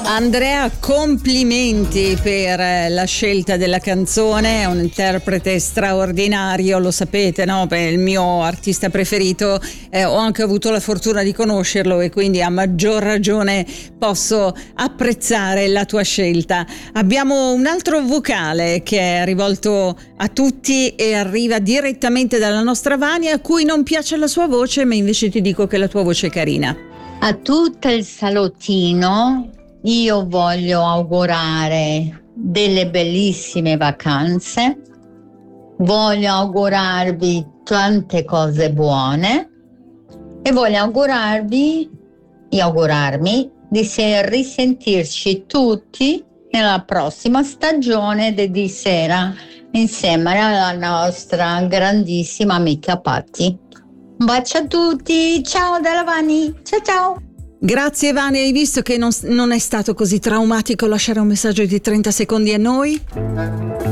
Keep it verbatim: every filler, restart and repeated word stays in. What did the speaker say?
Andrea, complimenti per la scelta della canzone, è un interprete straordinario, lo sapete, no? Beh, il mio artista preferito, eh, ho anche avuto la fortuna di conoscerlo e quindi a maggior ragione posso apprezzare la tua scelta. Abbiamo un altro vocale che è rivolto a tutti e arriva direttamente dalla nostra Vania, a cui non piace la sua voce, ma invece ti dico che la tua voce è carina. A tutto il salottino io voglio augurare delle bellissime vacanze, voglio augurarvi tante cose buone e voglio augurarvi e augurarmi di se risentirci tutti nella prossima stagione di Sera insieme alla nostra grandissima amica Patti. Un bacio a tutti, ciao dalla Vani, ciao ciao! Grazie Vani, hai visto che non, non è stato così traumatico lasciare un messaggio di trenta secondi a noi?